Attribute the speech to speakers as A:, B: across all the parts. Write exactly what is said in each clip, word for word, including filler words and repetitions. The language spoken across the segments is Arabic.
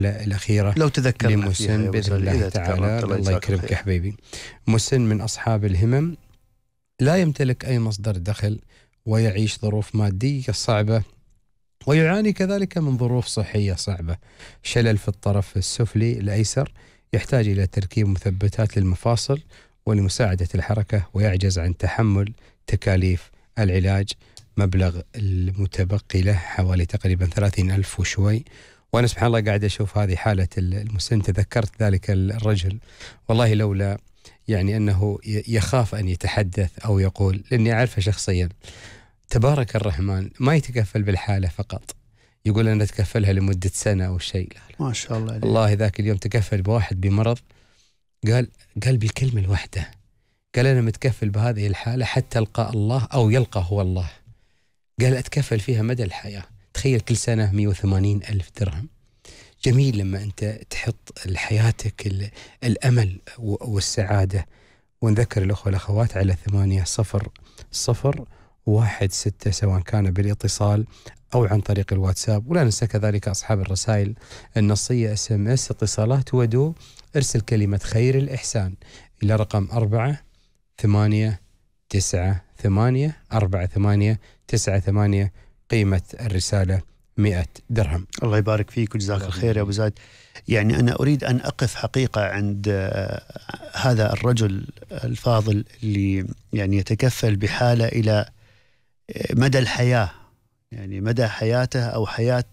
A: الأخيرة
B: لو تذكرنا
A: لمسن بإذن الله تعالى. الله يكرمك يا حبيبي. مسن من أصحاب الهمم لا يمتلك أي مصدر دخل، ويعيش ظروف مادية صعبة، ويعاني كذلك من ظروف صحية صعبة، شلل في الطرف السفلي الأيسر، يحتاج إلى تركيب مثبتات للمفاصل ولمساعدة الحركة، ويعجز عن تحمل تكاليف العلاج. مبلغ المتبقي له حوالي تقريبا ثلاثين ألف وشوي. وأنا سبحان الله قاعد أشوف هذه حالة المسن، تذكرت ذلك الرجل والله، لولا يعني أنه يخاف أن يتحدث أو يقول، لأني أعرفه شخصيا تبارك الرحمن، ما يتكفل بالحالة فقط، يقول أنا أتكفلها لمدة سنة أو شيء. لا لا.
B: ما شاء الله عليك.
A: الله ذاك اليوم تكفل بواحد بمرض، قال قال بالكلمة الواحدة، قال أنا متكفل بهذه الحالة حتى ألقى الله أو يلقى هو الله. قال أتكفل فيها مدى الحياة. تخيل كل سنة مئة وثمانين ألف درهم. جميل لما أنت تحط لحياتك الأمل والسعادة. ونذكر الأخوة والأخوات على ثمانية صفر صفر واحد ستة، سواء كان بالاتصال أو عن طريق الواتساب. ولا ننسى كذلك أصحاب الرسائل النصية اس ام اس، اتصالات ودو، ارسل كلمة خير الإحسان إلى رقم أربعة ثمانية تسعة ثمانية أربعة ثمانية تسعة ثمانية، قيمة الرسالة مئة درهم.
B: الله يبارك فيك وجزاك الخير يا أبو زايد. يعني أنا أريد أن أقف حقيقة عند هذا الرجل الفاضل اللي يعني يتكفل بحالة إلى مدى الحياة، يعني مدى حياته أو حياة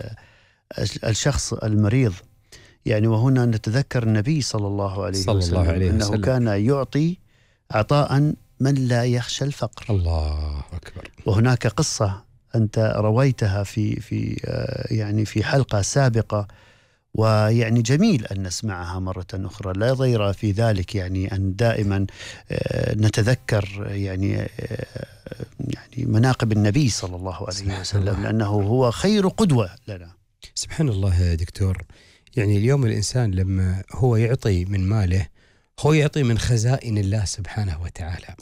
B: الشخص المريض. يعني وهنا نتذكر النبي صلى الله عليه
A: صلى
B: وسلم
A: الله عليه
B: أنه
A: وسلم.
B: كان يعطي عطاء من لا يخشى الفقر.
A: الله أكبر.
B: وهناك قصة أنت رويتها في في يعني في حلقة سابقة، ويعني جميل أن نسمعها مرة أخرى. لا ضير في ذلك يعني أن دائما نتذكر يعني يعني مناقب النبي صلى الله عليه وسلم، لأنه هو خير قدوة لنا.
A: سبحان الله يا دكتور. يعني اليوم الإنسان لما هو يعطي من ماله، هو يعطي من خزائن الله سبحانه وتعالى،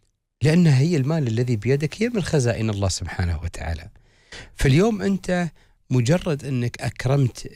A: لأن هي المال الذي بيدك هي من خزائن الله سبحانه وتعالى. فاليوم أنت مجرد أنك أكرمت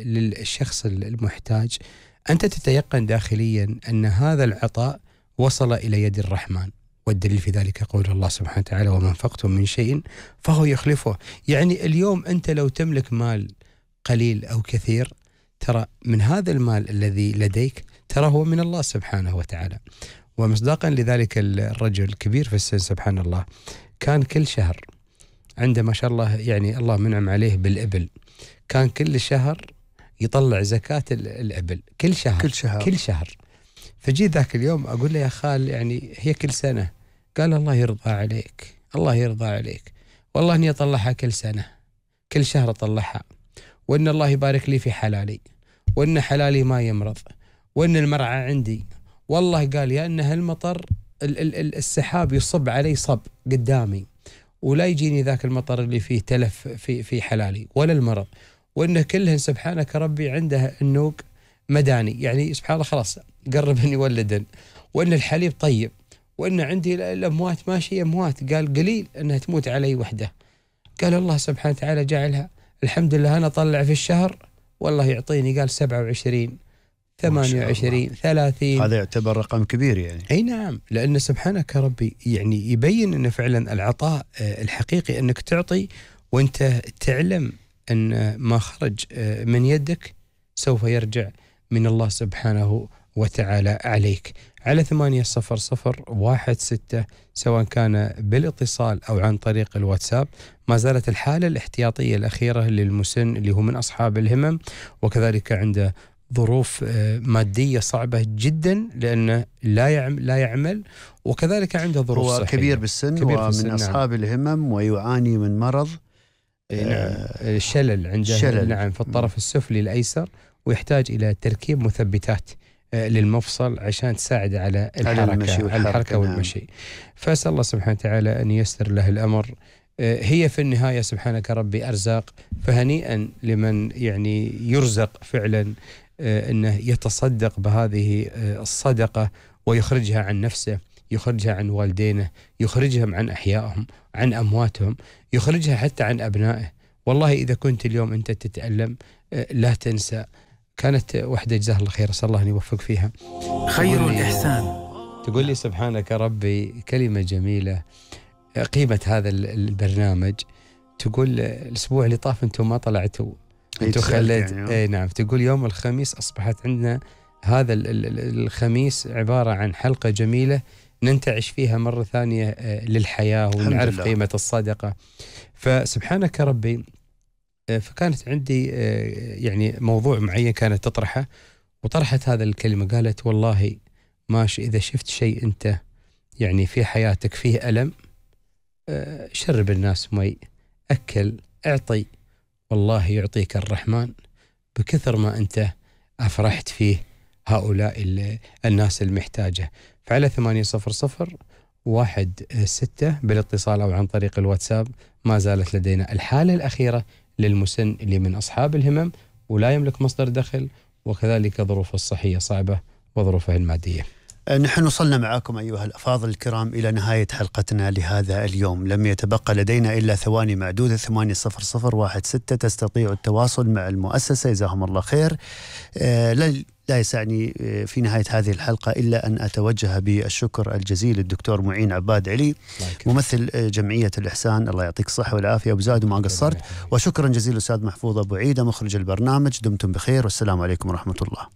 A: للشخص المحتاج، أنت تتيقن داخليا أن هذا العطاء وصل إلى يد الرحمن. والدليل في ذلك قول الله سبحانه وتعالى وما أنفقتم من شيء فهو يخلفه. يعني اليوم أنت لو تملك مال قليل أو كثير، ترى من هذا المال الذي لديك ترى هو من الله سبحانه وتعالى. ومصداقا لذلك الرجل كبير في السن سبحان الله، كان كل شهر عنده ما شاء الله، يعني الله منعم عليه بالإبل، كان كل شهر يطلع زكاة الإبل كل شهر
B: كل شهر
A: كل شهر. فجي ذاك اليوم أقول له يا خال يعني هي كل سنة، قال الله يرضى عليك، الله يرضى عليك، والله إني أطلعها كل سنة، كل شهر أطلعها، وإن الله يبارك لي في حلالي، وإن حلالي ما يمرض، وإن المرعى عندي. والله قال يا أن هالمطر السحاب يصب علي صب قدامي، ولا يجيني ذاك المطر اللي فيه تلف في في حلالي ولا المرض، وإنه كلهن سبحانك ربي عنده النوق مداني، يعني سبحان الله خلاص قرب أن يولدن، وإن الحليب طيب، وإن عندي الأموات ماشية أموات، قال قليل أنها تموت علي وحده. قال الله سبحانه وتعالى جعلها الحمد لله أنا طلع في الشهر والله يعطيني، قال سبعة وعشرين ثمانية وعشرين ثلاثين.
B: هذا يعتبر رقم كبير يعني.
A: أي نعم، لأن سبحانك ربي يعني يبين أن فعلا العطاء الحقيقي أنك تعطي وأنت تعلم أن ما خرج من يدك سوف يرجع من الله سبحانه وتعالى عليك. على ثمانية صفر صفر واحد ستة، سواء كان بالاتصال أو عن طريق الواتساب. ما زالت الحالة الاحتياطية الأخيرة للمسن اللي هو من أصحاب الهمم، وكذلك عنده ظروف مادية صعبة جدا لأنه لا يعمل, لا يعمل وكذلك عنده ظروف
B: هو
A: صحية.
B: كبير بالسن كبير ومن بالسن أصحاب نعم. الهمم ويعاني من مرض
A: نعم آه شلل عنده
B: شلل.
A: نعم في الطرف السفلي الأيسر، ويحتاج إلى تركيب مثبتات آه للمفصل عشان تساعد على الحركة على الحركة والمشي. نعم. فأسأل الله سبحانه وتعالى أن ييسر له الأمر. آه هي في النهاية سبحانك ربي أرزاق، فهنيئا لمن يعني يرزق فعلا أنه يتصدق بهذه الصدقة ويخرجها عن نفسه، يخرجها عن والدينه، يخرجهم عن أحيائهم، عن أمواتهم، يخرجها حتى عن أبنائه. والله إذا كنت اليوم أنت تتألم لا تنسى. كانت واحدة جزاها الله خير، أسأل الله أن يوفق فيها.
C: خير الإحسان.
A: تقول لي سبحانك ربي كلمة جميلة قيمة هذا البرنامج. تقول الأسبوع اللي طاف أنتم ما طلعتوا، أنتم خليت يعني. اي نعم. تقول يوم الخميس أصبحت عندنا هذا الخميس عبارة عن حلقة جميلة ننتعش فيها مرة ثانية للحياة ونعرف قيمة الصدقة. فسبحانك ربي فكانت عندي يعني موضوع معين كانت تطرحه، وطرحت هذا الكلمة، قالت والله ماشي إذا شفت شيء أنت يعني في حياتك فيه ألم، شرب الناس مي، أكل، أعطي، والله يعطيك الرحمن بكثر ما أنت أفرحت فيه هؤلاء الناس المحتاجة. فعلى ثمانية صفر صفر واحد ستة بالاتصال أو عن طريق الواتساب ما زالت لدينا الحالة الأخيرة للمسن اللي من أصحاب الهمم ولا يملك مصدر دخل، وكذلك ظروفه الصحية صعبة وظروفه المادية.
B: نحن وصلنا معكم أيها الأفاضل الكرام إلى نهاية حلقتنا لهذا اليوم. لم يتبقى لدينا إلا ثواني معدودة. ثمانية صفر صفر واحد ستة تستطيع التواصل مع المؤسسة، جزاهم الله خير. آه لا يسعني في نهاية هذه الحلقة إلا أن أتوجه بالشكر الجزيل للدكتور معين عباد علي ممثل جمعية الإحسان، الله يعطيك الصحة والعافية أبو زاد وما قصرت. وشكرا جزيلا أستاذ محفوظ أبو عيدة مخرج البرنامج. دمتم بخير والسلام عليكم ورحمة الله.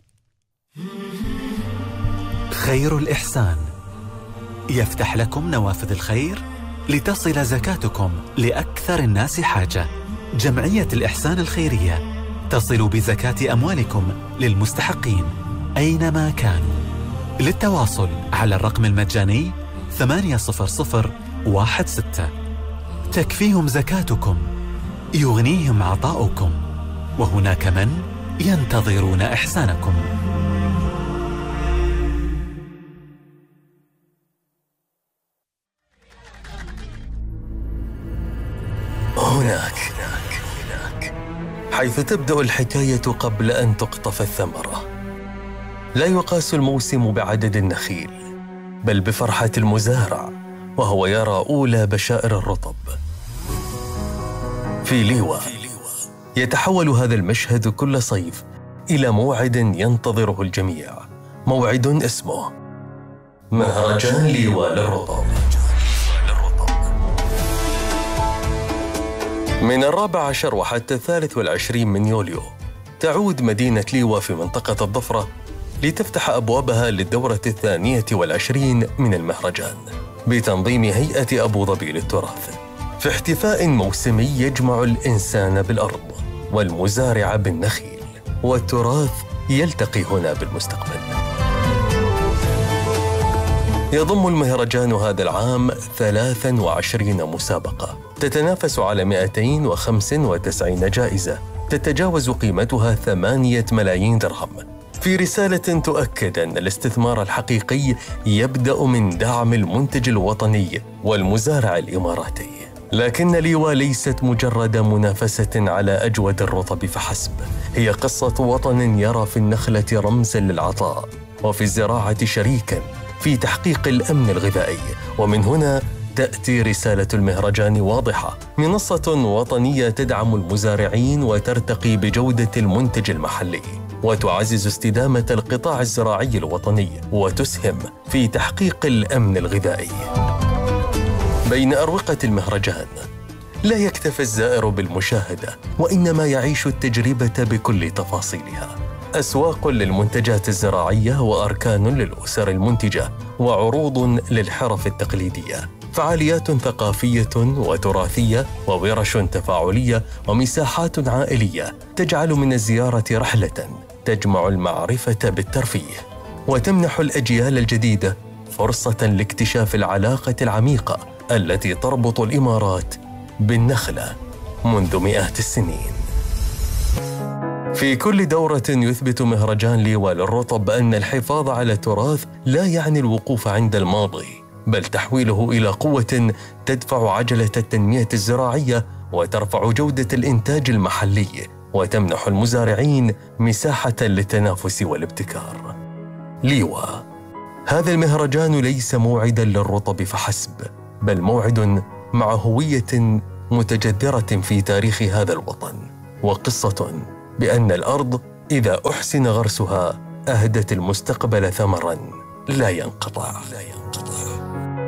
C: خير الإحسان يفتح لكم نوافذ الخير لتصل زكاتكم لأكثر الناس حاجة. جمعية الإحسان الخيرية تصل بزكاة أموالكم للمستحقين أينما كانوا. للتواصل على الرقم المجاني ثمانية صفر صفر واحد ستة. تكفيهم زكاتكم، يغنيهم عطاؤكم، وهناك من ينتظرون إحسانكم.
D: هناك حيث تبدأ الحكاية قبل أن تقطف الثمرة. لا يقاس الموسم بعدد النخيل، بل بفرحة المزارع وهو يرى أولى بشائر الرطب. في ليوى يتحول هذا المشهد كل صيف إلى موعد ينتظره الجميع، موعد اسمه مهرجان ليوى للرطب. من الرابع عشر وحتى الثالث والعشرين من يوليو تعود مدينة ليوى في منطقة الضفرة لتفتح أبوابها للدورة الثانية والعشرين من المهرجان بتنظيم هيئة أبو ظبي للتراث، في احتفاء موسمي يجمع الإنسان بالأرض والمزارع بالنخيل، والتراث يلتقي هنا بالمستقبل. يضم المهرجان هذا العام ثلاث وعشرين مسابقة تتنافس على مئتين وخمسة وتسعين جائزة تتجاوز قيمتها ثمانية ملايين درهم، في رسالة تؤكد أن الاستثمار الحقيقي يبدأ من دعم المنتج الوطني والمزارع الإماراتي. لكن ليوى ليست مجرد منافسة على أجود الرطب فحسب، هي قصة وطن يرى في النخلة رمزاً للعطاء وفي الزراعة شريكاً في تحقيق الأمن الغذائي. ومن هنا تأتي رسالة المهرجان واضحة: منصة وطنية تدعم المزارعين وترتقي بجودة المنتج المحلي وتعزز استدامة القطاع الزراعي الوطني وتسهم في تحقيق الأمن الغذائي. بين أروقة المهرجان لا يكتفي الزائر بالمشاهدة، وإنما يعيش التجربة بكل تفاصيلها. أسواق للمنتجات الزراعية وأركان للأسر المنتجة وعروض للحرف التقليدية، فعاليات ثقافية وتراثية وورش تفاعلية ومساحات عائلية تجعل من الزيارة رحلة تجمع المعرفة بالترفيه وتمنح الأجيال الجديدة فرصة لاكتشاف العلاقة العميقة التي تربط الإمارات بالنخلة منذ مئات السنين. في كل دورة يثبت مهرجان ليوى للرطب أن الحفاظ على التراث لا يعني الوقوف عند الماضي، بل تحويله إلى قوة تدفع عجلة التنمية الزراعية وترفع جودة الإنتاج المحلي وتمنح المزارعين مساحة للتنافس والابتكار. ليوى، هذا المهرجان ليس موعداً للرطب فحسب، بل موعد مع هوية متجذرة في تاريخ هذا الوطن وقصة بأن الأرض إذا أحسن غرسها أهدت المستقبل ثمراً لا ينقطع. لا ينقطع.